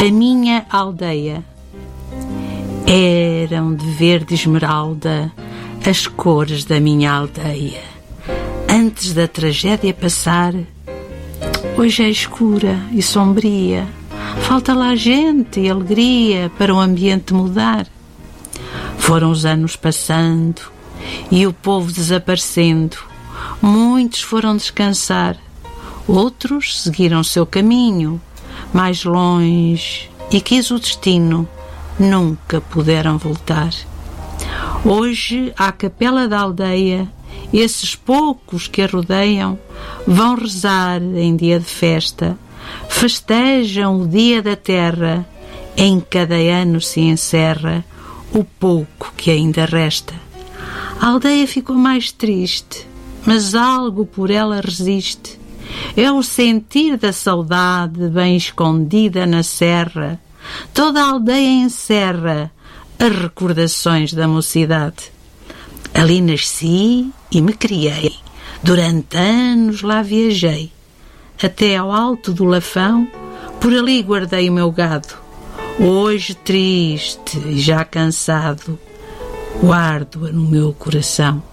A minha aldeia. Eram de verde esmeralda as cores da minha aldeia. Antes da tragédia passar, hoje é escura e sombria. Falta lá gente e alegria para o ambiente mudar. Foram os anos passando e o povo desaparecendo. Muitos foram descansar, outros seguiram seu caminho mais longe e quis o destino, nunca puderam voltar. Hoje, à capela da aldeia, esses poucos que a rodeiam vão rezar em dia de festa, festejam o dia da terra, em cada ano se encerra o pouco que ainda resta. A aldeia ficou mais triste, mas algo por ela resiste. É o sentir da saudade bem escondida na serra. Toda a aldeia encerra as recordações da mocidade. Ali nasci e me criei. Durante anos lá viajei. Até ao alto do Lafão, por ali guardei o meu gado. Hoje triste e já cansado, guardo-a no meu coração.